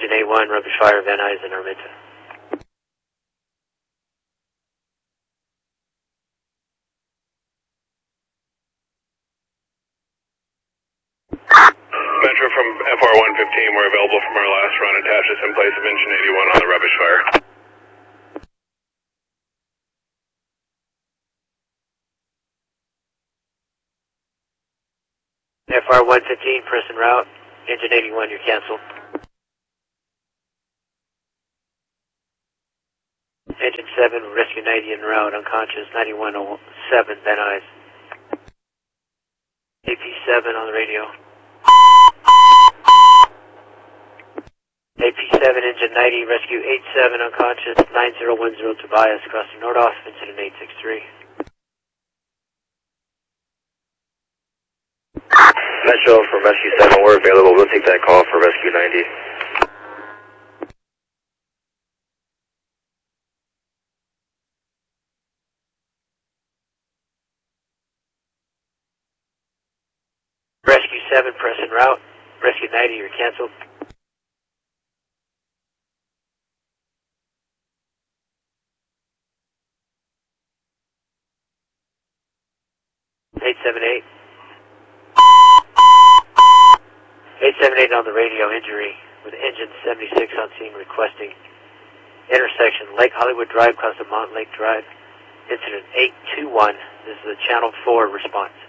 Engine A1, rubbish fire, Van Nuys, and Arminta. Metro from FR115, we're available from our last run. Attach us in place of engine 81 on the rubbish fire. FR115, press en route. Engine 81, you're canceled. Engine 7, rescue 90 en route, unconscious, 9107, Van Nuys. AP7 on the radio. AP7, engine 90, rescue 87, unconscious, 9010 Tobias, crossing Nordoff, incident 863. Metro from Rescue 7, we're available. We'll take that call for Rescue 90. Rescue 7, press en route. Rescue 90, you're canceled. (878) 878 on the radio, injury with engine 76 on scene requesting intersection Lake Hollywood Drive, cross of Montlake Drive. Incident 821. This is a Channel 4 response.